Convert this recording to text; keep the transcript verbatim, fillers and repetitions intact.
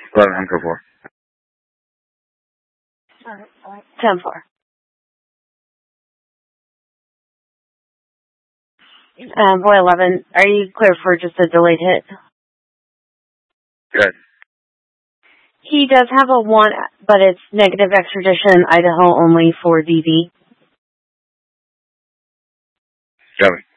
eleven, I'm for four. ten four. Um, boy eleven, are you clear for just a delayed hit? Good. He does have a one, but it's negative extradition, Idaho only for D D. Seven.